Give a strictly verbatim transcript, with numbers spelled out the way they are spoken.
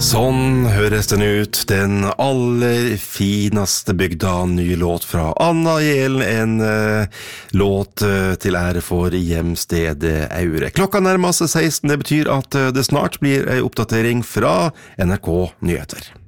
Sånn høres den ut, den aller fineste bygda, ny låt fra Anna Jelen, en uh, låt uh, til ære for hjemstedet Aure. Klokka nærmer seg seksten, det betyr at uh, det snart blir en oppdatering fra N R K Nyheter.